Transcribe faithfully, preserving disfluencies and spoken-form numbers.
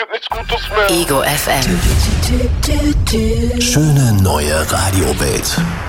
nichts Gutes mehr. Ego F M. Schöne neue Radiowelt.